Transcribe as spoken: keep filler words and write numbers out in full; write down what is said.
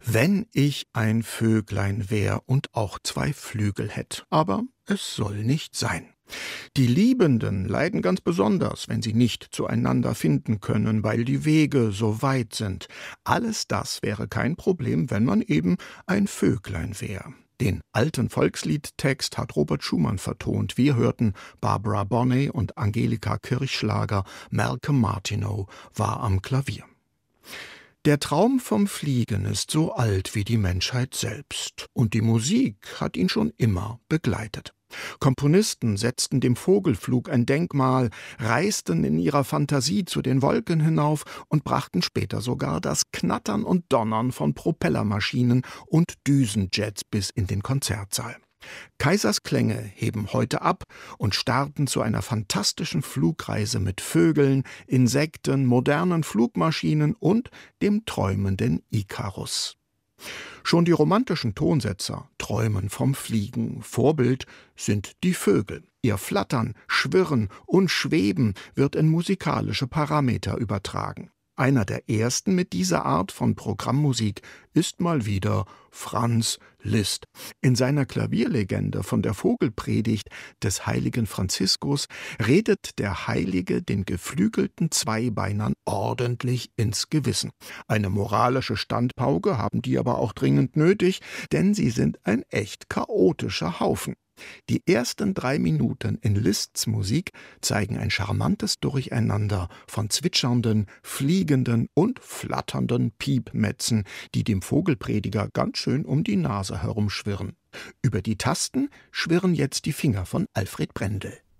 Wenn ich ein Vöglein wär und auch zwei Flügel hätt, aber es soll nicht sein. Die Liebenden leiden ganz besonders, wenn sie nicht zueinander finden können, weil die Wege so weit sind. Alles das wäre kein Problem, wenn man eben ein Vöglein wär. Den alten Volksliedtext hat Robert Schumann vertont. Wir hörten Barbara Bonney und Angelika Kirchschlager. Malcolm Martineau war am Klavier. Der Traum vom Fliegen ist so alt wie die Menschheit selbst. Und die Musik hat ihn schon immer begleitet. Komponisten setzten dem Vogelflug ein Denkmal, reisten in ihrer Fantasie zu den Wolken hinauf und brachten später sogar das Knattern und Donnern von Propellermaschinen und Düsenjets bis in den Konzertsaal. Kaisers Klänge heben heute ab und starten zu einer fantastischen Flugreise mit Vögeln, Insekten, modernen Flugmaschinen und dem träumenden Ikarus. Schon die romantischen Tonsetzer träumen vom Fliegen. Vorbild sind die Vögel. Ihr Flattern, Schwirren und Schweben wird in musikalische Parameter übertragen. Einer der ersten mit dieser Art von Programmmusik ist mal wieder Franz Liszt. In seiner Klavierlegende von der Vogelpredigt des heiligen Franziskus redet der Heilige den geflügelten Zweibeinern ordentlich ins Gewissen. Eine moralische Standpauke haben die aber auch dringend nötig, denn sie sind ein echt chaotischer Haufen. Die ersten drei Minuten in Liszts Musik zeigen ein charmantes Durcheinander von zwitschernden, fliegenden und flatternden Piepmetzen, die dem Vogelprediger ganz schön um die Nase herumschwirren. Über die Tasten schwirren jetzt die Finger von Alfred Brendel.